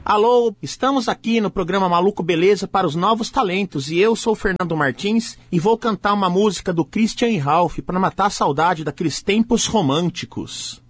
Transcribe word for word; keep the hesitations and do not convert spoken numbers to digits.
Alô, estamos aqui no programa Maluco Beleza para os novos talentos e eu sou o Fernando Martins e vou cantar uma música do Christian e Ralph para matar a saudade daqueles tempos românticos.